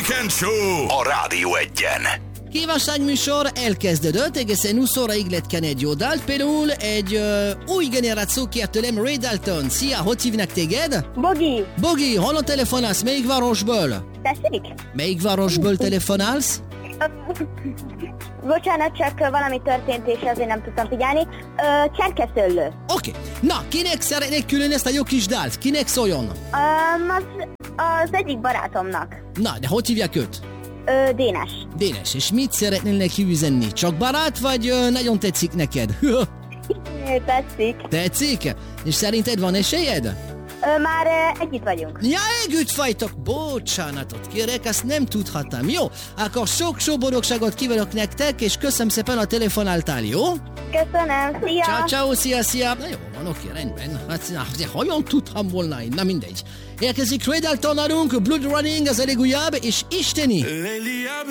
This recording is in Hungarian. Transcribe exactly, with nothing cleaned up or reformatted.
Weekend Show a Rádió Egyen. Kívánságműsor elkezdődött, egészen húsz óraig lehet kenni egy jó dalt. Például egy uh, új generáció kért tőlem, Ray Dalton. Szia, hogy hívnak téged? Bogi. Bogi, honnan telefonálsz? Melyik városból? Tessék? Melyik városból telefonálsz? Bocsánat, csak valami történt, és azért nem tudtam figyelni. Ö, Cserkeszőlő. Oké. Okay. Na, kinek szeretnék külön ezt a jó kis dalt? Kinek szóljon? Um, az, az egyik barátomnak. Na, de hogy hívják őt? Ö, Dénes. Dénes, és mit szeretnél neki üzenni? Csak barát, vagy ö, nagyon tetszik neked? Tetszik. Tetszik? És szerinted van esélyed? Ö, már ö, együtt vagyunk. Ja, együtt vagytok! Bocsánatot kérek, ezt nem tudhattam. Jó, akkor sok-sok boldogságot kívánok nektek, és köszönöm szépen a telefonáltál, jó? Köszönöm, szia! Ciao, ciao, szia, szia! Na jó, van, oké, rendben. Hát, na, de hogyan tudtam volna én? Na mindegy. Érkezik Ray Dalton nálunk, Blood Running az elég újabb, és isteni!